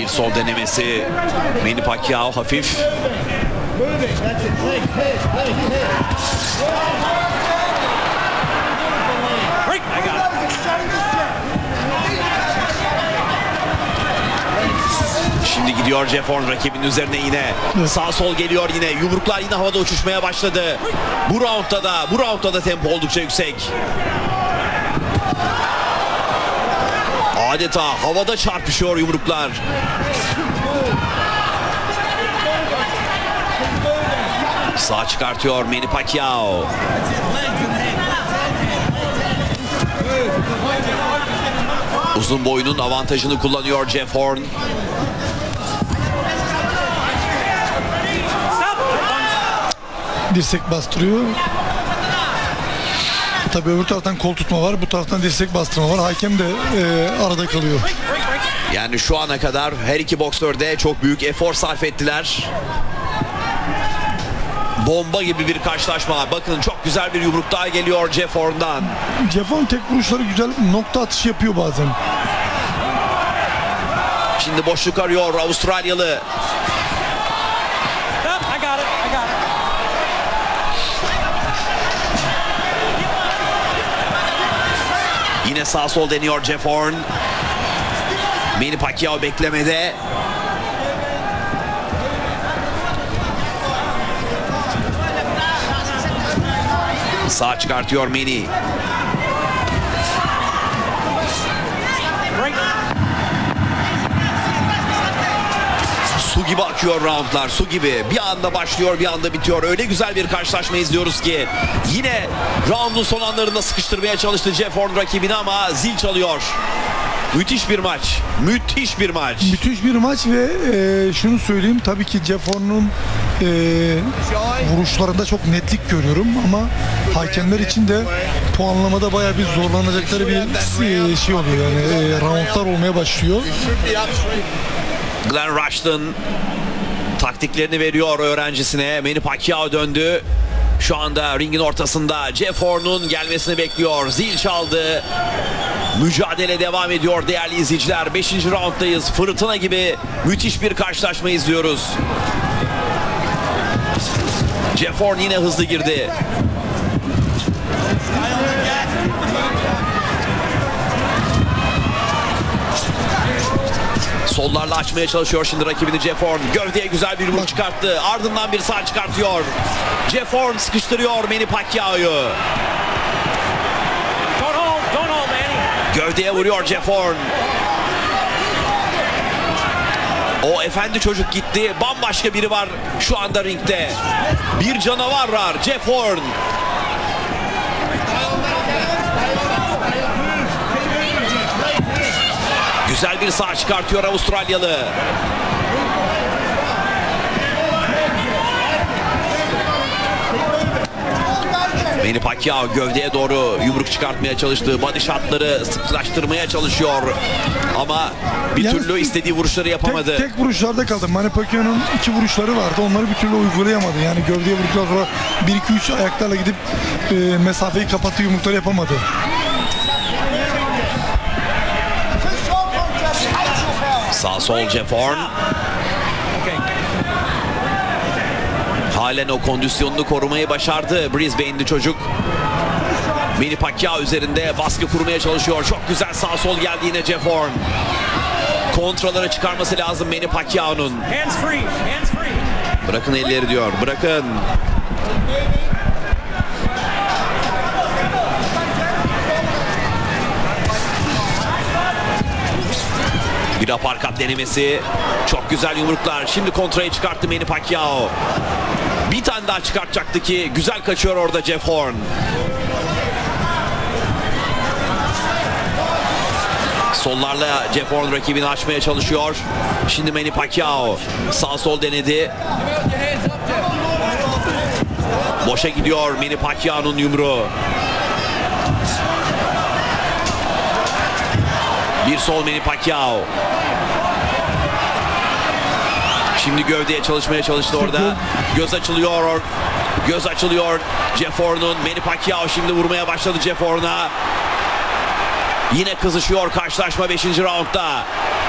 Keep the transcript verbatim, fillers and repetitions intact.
Bir sol denemesi. Manny Pacquiao hafif. Şimdi gidiyor Jeff Horn rakibinin üzerine yine. Sağ sol geliyor yine. Yumruklar yine havada uçuşmaya başladı. Bu roundda da, bu roundda da tempo oldukça yüksek. Adeta havada çarpışıyor yumruklar. Sağ çıkartıyor Manny Pacquiao. Uzun boyunun avantajını kullanıyor Jeff Horn. Dirsek bastırıyor. Tabii öbür taraftan kol tutma var, bu taraftan dirsek bastırma var. Hakem de e, arada kalıyor. Yani şu ana kadar her iki boksör de çok büyük efor sarf ettiler. Bomba gibi bir karşılaşma. Bakın çok güzel bir yumruk daha geliyor Jeff Horn'dan. Jeff Horn tek vuruşları güzel, nokta atışı yapıyor bazen. Şimdi boşluk arıyor Avustralyalı. Yine sağ sol deniyor Jeff Horn. Manny Pacquiao beklemede. Sağ çıkartıyor Manny. Su gibi akıyor roundlar, su gibi. Bir anda başlıyor, bir anda bitiyor. Öyle güzel bir karşılaşma izliyoruz ki. Yine roundun son anlarında sıkıştırmaya çalıştı Jeff Horn rakibini ama zil çalıyor. Müthiş bir maç. Müthiş bir maç. Müthiş bir maç ve e, şunu söyleyeyim, tabii ki Jeff Horn'un e, vuruşlarında çok netlik görüyorum ama hakemler için de puanlamada bayağı bir zorlanacakları bir e, şey oluyor yani e, roundlar olmaya başlıyor. Glenn Rushton taktiklerini veriyor öğrencisine. Manny Pacquiao döndü. Şu anda ringin ortasında Jeff Horn'un gelmesini bekliyor. Zil çaldı. Mücadele devam ediyor değerli izleyiciler. beşinci rounddayız. Fırtına gibi müthiş bir karşılaşma izliyoruz. Jeff Horn yine hızlı girdi. Sollarla açmaya çalışıyor şimdi rakibini Jeff Horn. Gövdeye güzel bir vuruk çıkarttı. Ardından bir sağ çıkartıyor. Jeff Horn sıkıştırıyor Manny Pacquiao'yu. Gövdeye vuruyor Jeff Horn. O efendi çocuk gitti. Bambaşka biri var şu anda ringde. Bir canavar var Jeff Horn. Güzel bir sağ çıkartıyor Avustralyalı. Manny Pacquiao gövdeye doğru yumruk çıkartmaya çalıştığı body shotları sıklaştırmaya çalışıyor. Ama bir Yani türlü istediği vuruşları yapamadı. Tek, tek vuruşlarda kaldı. Manny Pacquiao'nun iki vuruşları vardı. Onları bir türlü uygulayamadı. Yani gövdeye vurduktan sonra bir iki üç ayaklarla gidip e, mesafeyi kapattığı yumrukları yapamadı. Sağ sol Jeff Horn. Halen o kondisyonunu korumayı başardı Brisbane'li çocuk. Manny Pacquiao üzerinde baskı kurmaya çalışıyor. Çok güzel sağ sol geldi yine Jeff Horn. Kontraları çıkarması lazım Manny Pacquiao'nun. Bırakın elleri diyor. Bırakın. Bir aparkat denemesi. Çok güzel yumruklar. Şimdi kontrayı çıkarttı Manny Pacquiao. Bir tane daha çıkartacaktı ki güzel kaçıyor orada Jeff Horn. Sollarla Jeff Horn rakibini açmaya çalışıyor. Şimdi Manny Pacquiao sağ sol denedi. Boşa gidiyor Manny Pacquiao'nun yumruğu. Bir sol Manny Pacquiao. Şimdi gövdeye çalışmaya çalıştı orada. Göz açılıyor. Göz açılıyor Jeff Horn'un. Manny Pacquiao şimdi vurmaya başladı Jeff Horn'a. Yine kızışıyor karşılaşma beşinci roundda.